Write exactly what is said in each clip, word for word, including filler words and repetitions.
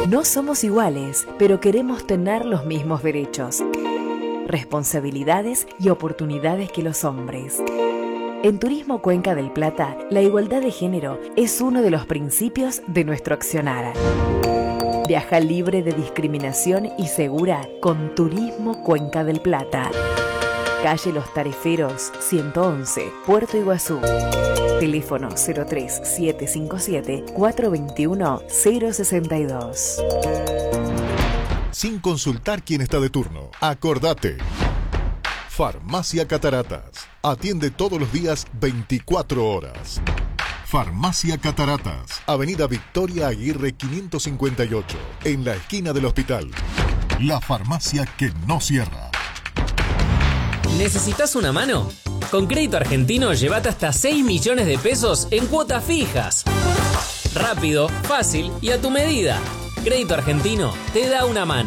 No somos iguales, pero queremos tener los mismos derechos, responsabilidades y oportunidades que los hombres. En Turismo Cuenca del Plata, la igualdad de género es uno de los principios de nuestro accionar. Viaja libre de discriminación y segura con Turismo Cuenca del Plata. Calle Los Tareferos, ciento once, Puerto Iguazú. Teléfono cero tres siete cinco siete cuatro dos uno cero seis dos. Sin consultar quién está de turno, acordate. Farmacia Cataratas. Atiende todos los días veinticuatro horas. Farmacia Cataratas. Avenida Victoria Aguirre quinientos cincuenta y ocho. En la esquina del hospital. La farmacia que no cierra. ¿Necesitas una mano? Con Crédito Argentino llévate hasta seis millones de pesos en cuotas fijas. Rápido, fácil y a tu medida. Crédito Argentino te da una mano.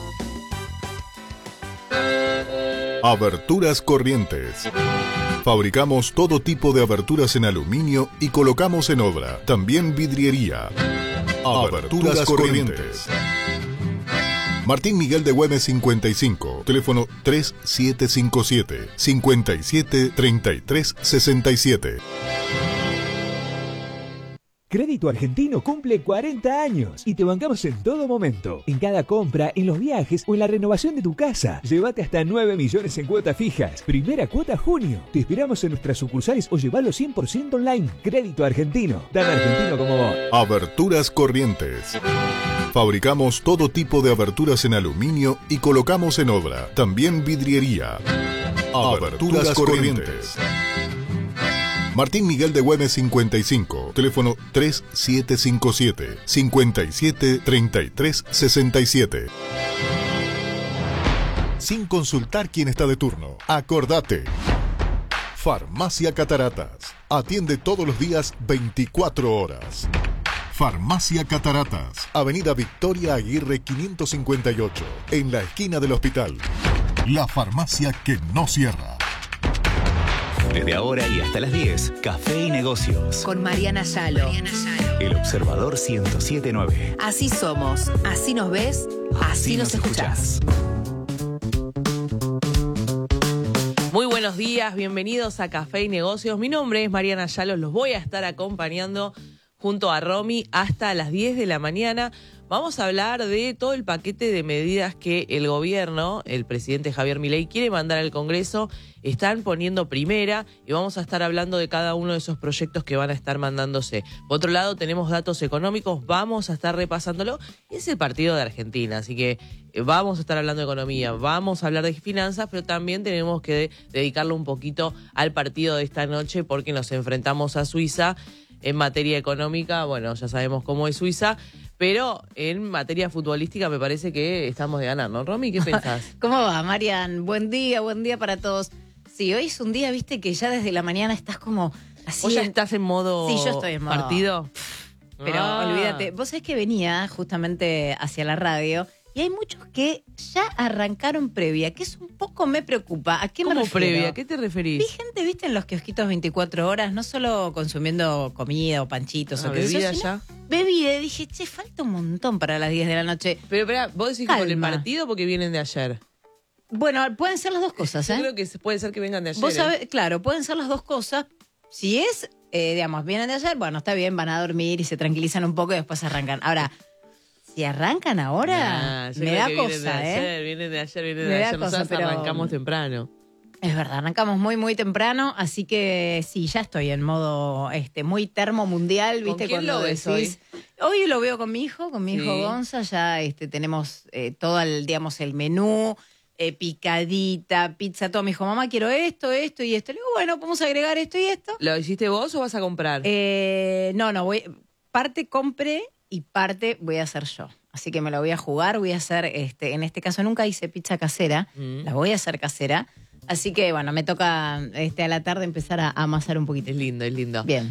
Aberturas Corrientes. Fabricamos todo tipo de aberturas en aluminio y colocamos en obra. También vidriería. Aberturas Corrientes. Martín Miguel de Güemes cincuenta y cinco. Teléfono tres siete cinco siete, cinco siete tres tres seis siete. Crédito Argentino cumple cuarenta años y te bancamos en todo momento. En cada compra, en los viajes o en la renovación de tu casa. Llévate hasta nueve millones en cuotas fijas. Primera cuota junio. Te esperamos en nuestras sucursales o llevalo cien por ciento online. Crédito Argentino. Tan argentino como vos. Aberturas Corrientes. Fabricamos todo tipo de aberturas en aluminio y colocamos en obra. También vidriería. Aberturas Corrientes. Martín Miguel de Güemes cincuenta y cinco. Teléfono tres siete cinco siete, cinco siete tres tres seis siete. Sin consultar quién está de turno, acordate. Farmacia Cataratas. Atiende todos los días veinticuatro horas. Farmacia Cataratas. Avenida Victoria Aguirre quinientos cincuenta y ocho. En la esquina del hospital. La farmacia que no cierra. Desde ahora y hasta las diez, Café y Negocios. Con Mariana Yalo. Mariana Yalo. El Observador ciento siete punto nueve. Así somos, así nos ves, así, así nos, nos escuchás. Muy buenos días, bienvenidos a Café y Negocios. Mi nombre es Mariana Yalo, los voy a estar acompañando junto a Romy hasta las diez de la mañana. Vamos a hablar de todo el paquete de medidas que el gobierno, el presidente Javier Milei, quiere mandar al Congreso. Están poniendo primera y vamos a estar hablando de cada uno de esos proyectos que van a estar mandándose. Por otro lado, tenemos datos económicos, vamos a estar repasándolo. Y es el partido de Argentina, así que vamos a estar hablando de economía, vamos a hablar de finanzas, pero también tenemos que dedicarlo un poquito al partido de esta noche porque nos enfrentamos a Suiza. En materia económica, bueno, ya sabemos cómo es Suiza, pero en materia futbolística me parece que estamos de ganar, ¿no, Romy? ¿Qué pensás? ¿Cómo va, Marian? Buen día, buen día para todos. Sí, hoy es un día, viste, que ya desde la mañana estás como así. ¿Vos ya estás en modo sí, yo estoy en modo partido? Pero ah. olvídate, vos sabés que venía justamente hacia la radio y hay muchos que ya arrancaron previa, que eso un poco me preocupa. ¿A qué me refiero? ¿Cómo previa? ¿A qué te referís? Vi gente, viste, en los kiosquitos veinticuatro horas, no solo consumiendo comida o panchitos ah, o qué bebida sé yo, ya. Bebida, dije, che, falta un montón para las diez de la noche. Pero espera, ¿vos decís Calma. que por el partido o porque vienen de ayer? Bueno, pueden ser las dos cosas, ¿eh? Yo creo que puede ser que vengan de ayer. Vos sabés, ¿eh? claro, pueden ser las dos cosas. Si es, eh, digamos, vienen de ayer, bueno, está bien, van a dormir y se tranquilizan un poco y después arrancan. Ahora, si arrancan ahora, nah, me da que cosa, vienen de ¿eh? Ayer, vienen de ayer, vienen me de da ayer. Cosa, Nosotros pero arrancamos temprano. Es verdad, arrancamos muy, muy temprano, así que sí, ya estoy en modo este muy termo mundial, ¿viste? ¿Con quién Cuando lo ves decís, hoy? Hoy lo veo con mi hijo, con mi sí. hijo Gonza, ya este, tenemos eh, todo el, digamos, el menú, eh, picadita, pizza, todo. Me dijo, mamá, quiero esto, esto y esto. Le digo, bueno, podemos agregar esto y esto. ¿Lo hiciste vos o vas a comprar? Eh, no, no, voy, parte compré y parte voy a hacer yo. Así que me lo voy a jugar, voy a hacer, este, en este caso nunca hice pizza casera, mm. la voy a hacer casera. Así que, bueno, me toca este, a la tarde empezar a, a amasar un poquito. Es lindo, es lindo. Bien.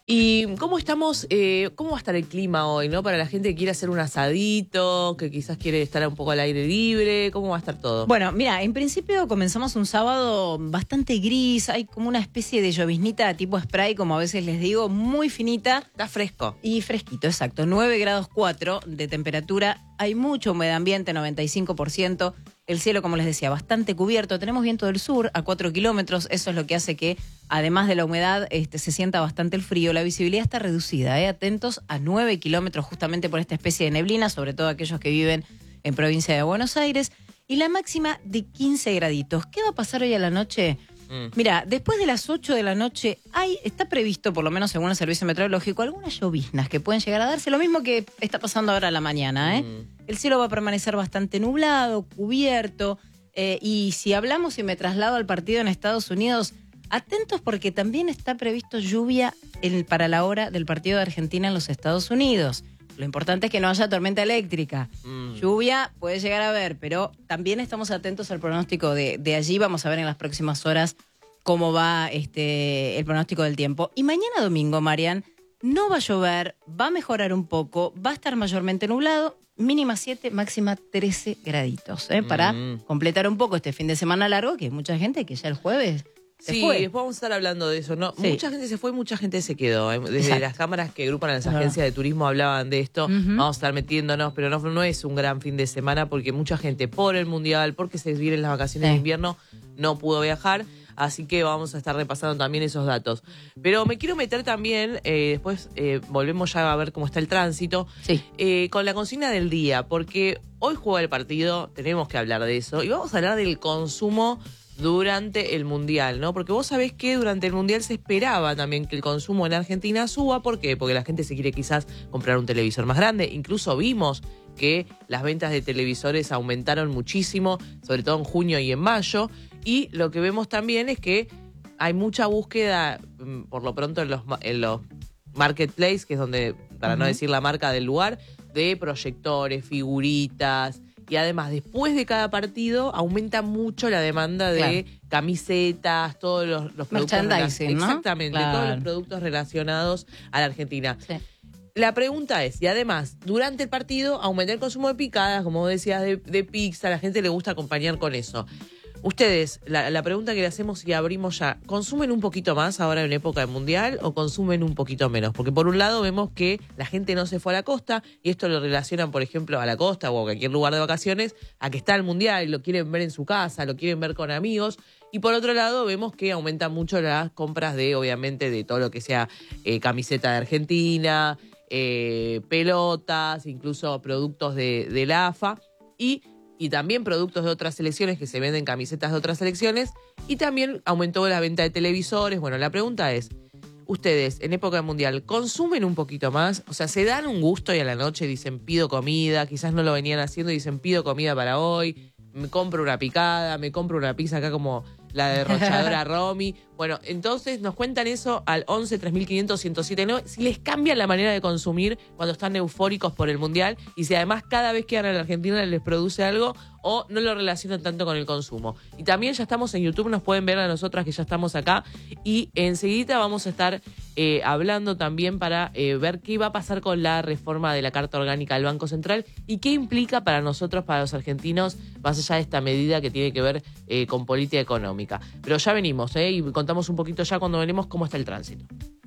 ¿Y cómo estamos, eh, cómo va a estar el clima hoy, no? Para la gente que quiere hacer un asadito, que quizás quiere estar un poco al aire libre, ¿cómo va a estar todo? Bueno, mira, en principio comenzamos un sábado bastante gris, hay como una especie de lloviznita tipo spray, como a veces les digo, muy finita. Está fresco. Y fresquito, exacto, nueve grados cuatro de temperatura, hay mucho humedad ambiente, noventa y cinco por ciento. El cielo, como les decía, bastante cubierto. Tenemos viento del sur a cuatro kilómetros. Eso es lo que hace que, además de la humedad, este, se sienta bastante el frío. La visibilidad está reducida. ¿eh? Atentos a nueve kilómetros justamente por esta especie de neblina, sobre todo aquellos que viven en provincia de Buenos Aires. Y la máxima de quince graditos. ¿Qué va a pasar hoy a la noche? Mm. Mira, después de las ocho de la noche hay, está previsto, por lo menos según el servicio meteorológico, algunas lloviznas que pueden llegar a darse. Lo mismo que está pasando ahora a la mañana. ¿eh? Mm. El cielo va a permanecer bastante nublado, cubierto. Eh, y si hablamos y me traslado al partido en Estados Unidos, atentos porque también está previsto lluvia en, para la hora del partido de Argentina en los Estados Unidos. Lo importante es que no haya tormenta eléctrica. Mm. Lluvia puede llegar a haber, pero también estamos atentos al pronóstico de, de allí. Vamos a ver en las próximas horas cómo va este, el pronóstico del tiempo. Y mañana domingo, Marian, no va a llover, va a mejorar un poco, va a estar mayormente nublado, mínima siete, máxima trece graditos, ¿eh? Para mm. completar un poco este fin de semana largo, que hay mucha gente que ya el jueves se sí, fue. Después vamos a estar hablando de eso, ¿no? Sí. Mucha gente se fue, mucha gente se quedó. ¿eh? Desde Exacto. las cámaras que agrupan a las agencias de turismo hablaban de esto. Uh-huh. Vamos a estar metiéndonos, pero no, no es un gran fin de semana porque mucha gente por el Mundial, porque se vienen las vacaciones sí. de invierno, no pudo viajar. Así que vamos a estar repasando también esos datos. Pero me quiero meter también, eh, después eh, volvemos ya a ver cómo está el tránsito, sí. eh, con la consigna del día, porque hoy juega el partido, tenemos que hablar de eso, y vamos a hablar del consumo durante el Mundial, ¿no? Porque vos sabés que durante el Mundial se esperaba también que el consumo en Argentina suba. ¿Por qué? Porque la gente se quiere quizás comprar un televisor más grande. Incluso vimos que las ventas de televisores aumentaron muchísimo, sobre todo en junio y en mayo. Y lo que vemos también es que hay mucha búsqueda, por lo pronto en los, en los marketplaces, que es donde, para uh-huh. no decir la marca del lugar, de proyectores, figuritas. Y además, después de cada partido, aumenta mucho la demanda de claro. camisetas, todos los, los productos... Merchandising, ¿no? Exactamente, claro. todos los productos relacionados a la Argentina. Sí. La pregunta es, y además, durante el partido, aumenta el consumo de picadas, como vos decías, de, de pizza, a la gente le gusta acompañar con eso. Ustedes, la, la pregunta que le hacemos y abrimos ya, ¿consumen un poquito más ahora en época de Mundial o consumen un poquito menos? Porque por un lado vemos que la gente no se fue a la costa y esto lo relacionan, por ejemplo, a la costa o a cualquier lugar de vacaciones, a que está el Mundial y lo quieren ver en su casa, lo quieren ver con amigos. Y por otro lado vemos que aumentan mucho las compras de, obviamente, de todo lo que sea eh, camiseta de Argentina, eh, pelotas, incluso productos de, de la A F A y... y también productos de otras selecciones que se venden camisetas de otras selecciones, y también aumentó la venta de televisores. Bueno, la pregunta es, ¿ustedes en época mundial consumen un poquito más? O sea, ¿se dan un gusto y a la noche dicen pido comida? Quizás no lo venían haciendo y dicen pido comida para hoy, me compro una picada, me compro una pizza acá como la derrochadora Romy. Bueno, entonces nos cuentan eso al once, tres mil quinientos, ciento siete nueve. Si les cambia la manera de consumir cuando están eufóricos por el Mundial y si además cada vez que van a la Argentina les produce algo o no lo relacionan tanto con el consumo. Y también ya estamos en YouTube, nos pueden ver a nosotras que ya estamos acá y enseguida vamos a estar eh, hablando también para eh, ver qué va a pasar con la reforma de la Carta Orgánica del Banco Central y qué implica para nosotros, para los argentinos, más allá de esta medida que tiene que ver eh, con política económica. Pero ya venimos, ¿eh? Y contamos un poquito ya cuando venimos cómo está el tránsito.